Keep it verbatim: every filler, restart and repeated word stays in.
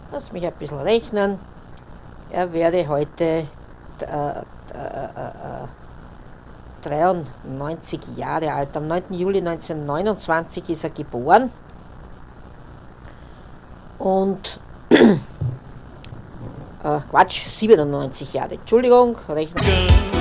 Lass mich ein bisschen rechnen. Er wäre heute äh, äh, äh, dreiundneunzig Jahre alt. Am neunten Juli neunzehnhundertneunundzwanzig ist er geboren. Und äh, Quatsch, siebenundneunzig Jahre. Entschuldigung, rechnen.